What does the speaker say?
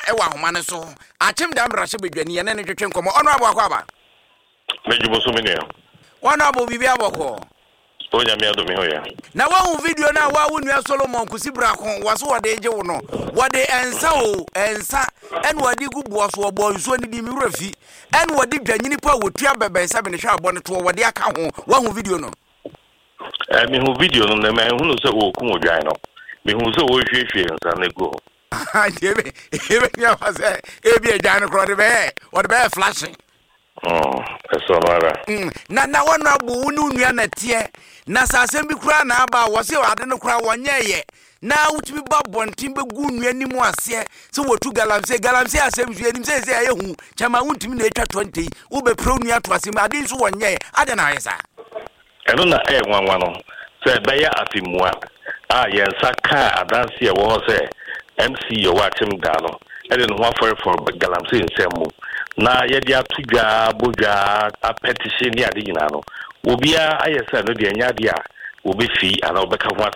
ewa homane so achem da mbrahye bedwani ye ne ne twetwe nkomo ono abo akwaba mejubo so menea ono abo bibi aboko onya me ado me hoya na wa video na wa wonu Solomon kusibra ko waso wode eje wo no wode ensa en wode gubuo so obo nso ni di mi wurafi en wode dwanyini pa wotua bebe sabe ne hwa abo ne to wode aka ho wa hu video no me hu video no na me hu no se wo ku odwan no me hu se wo hwehwe nsa na go ebe ya wase ebi edwan no kro de be flashing eso mara na wona abo wonu nua na tie na sasem bi kura na aba wo se ade no kura wonyeye na utimi ba bontin be gu nua nimu ase se wotu galamse asem hwe nim se ye hu chama untimi na etwa 20 wo be pro nua to asem ade so wonyeye ade na yesa eno na nwanwa no se be ya afimua yensa ka adanse e wo se MC yo watim da no ede no ho for galamse nsemu na yedi atudwa bodwa apetition ni ade nyina no obia ayesa no de anya de a obefi ana obeka ho